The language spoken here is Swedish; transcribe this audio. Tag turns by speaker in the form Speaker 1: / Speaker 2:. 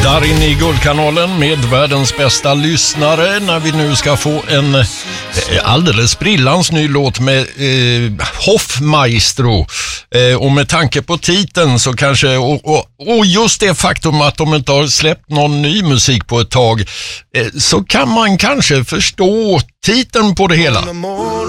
Speaker 1: Där inne i Guldkanalen med världens bästa lyssnare när vi nu ska få en alldeles brillans ny låt med Hoffmaestro. Och med tanke på titeln så kanske, och just det faktum att de inte har släppt någon ny musik på ett tag, så kan man kanske förstå titeln på det hela.